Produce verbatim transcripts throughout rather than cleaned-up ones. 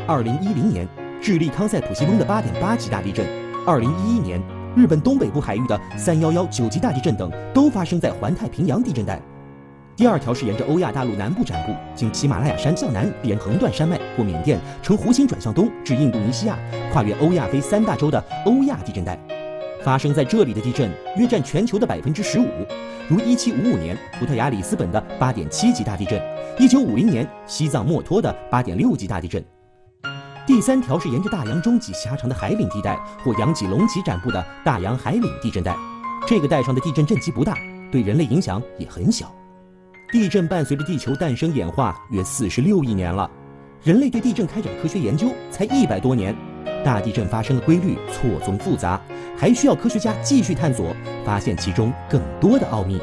二零一零年，智利康塞普西翁的八点八级大地震；二零一一年，日本东北部海域的三一一九级大地震等，都发生在环太平洋地震带。第二条是沿着欧亚大陆南部展布，经喜马拉雅山向南，沿横断山脉过缅甸，呈弧形转向东至印度尼西亚，跨越欧亚非三大洲的欧亚地震带。发生在这里的地震约占全球的百分之十五，如一七五五年葡萄牙里斯本的八点七级大地震，一九五零年西藏墨脱的八点六级大地震。第三条是沿着大洋中极狭长的海岭地带或洋脊隆起展布的大洋海岭地震带，这个带上的地震震级不大，对人类影响也很小。地震伴随着地球诞生演化约四十六亿年了，人类对地震开展科学研究才一百多年，大地震发生的规律错综复杂，还需要科学家继续探索，发现其中更多的奥秘。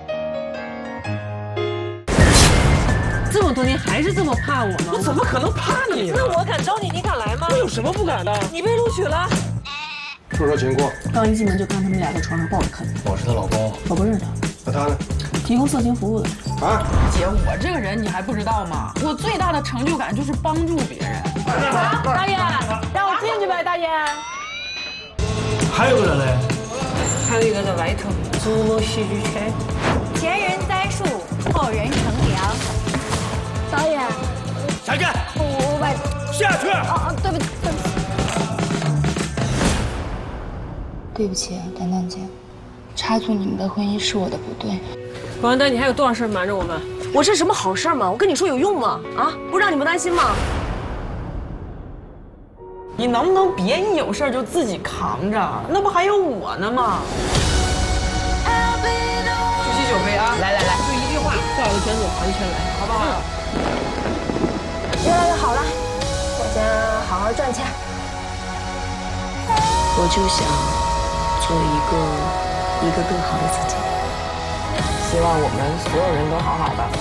这么多年还是这么怕我吗？ 我怎么可能怕你呢？ 那我敢招你，你敢来吗？ 我有什么不敢的？ 你被录取了。 说说情况。 刚一进门就看他们俩在床上抱着啃。 我是她老公。 我不认识他。 那他呢？ 提供色情服务的。 啊， 姐，我这个人你还不知道吗？我最大的成就感就是帮助别人。 大爷，让我进去呗，大爷。 还有个人嘞？ 还有一个在外头，侏罗戏剧圈。 前人栽树，后人乘凉。导演， 下去。 我我把下去。 哦哦，对不起，对不起。对不起，丹丹姐，插足你们的婚姻是我的不对。 保安丹，你还有多少事瞒着我们？ 我是什么好事吗？我跟你说有用吗？啊，不让你们担心吗？ 你能不能别一有事就自己扛着？那不还有我呢吗？举起酒杯啊！来来来，就一句话， 画个圈子，画一圈来， 好不好？ 越来越好了，我将好好赚钱。我就想做一个一个更好的自己。 希望我们所有人都好好的。